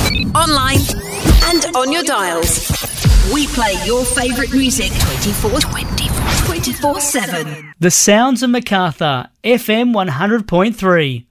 online and on your dials. We play your favourite music 24/7. The Sounds of Macarthur, FM 100.3.